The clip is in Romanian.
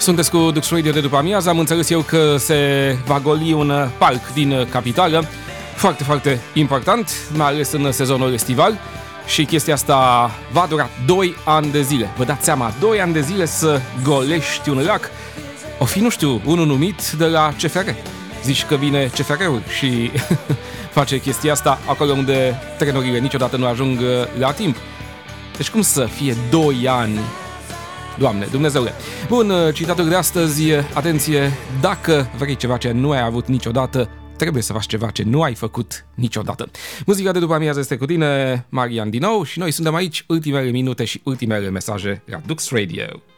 Sunteți cu Dux Radio de după amiază. Am înțeles eu că se va goli un parc din capitală. Foarte, foarte important, mai ales în sezonul estival. Și chestia asta va dura 2 ani de zile. Vă dați seama, 2 ani de zile să golești un lac. O fi, nu știu, unul numit de la CFR. Zici că vine CFR-ul și face chestia asta acolo unde trenurile niciodată nu ajung la timp. Deci cum să fie 2 ani? Doamne, Dumnezeule! Bun, citatul de astăzi, atenție, dacă vrei ceva ce nu ai avut niciodată, trebuie să faci ceva ce nu ai făcut niciodată. Muzica de după amiază este cu tine, Marian din nou, și noi suntem aici, ultimele minute și ultimele mesaje la Dux Radio.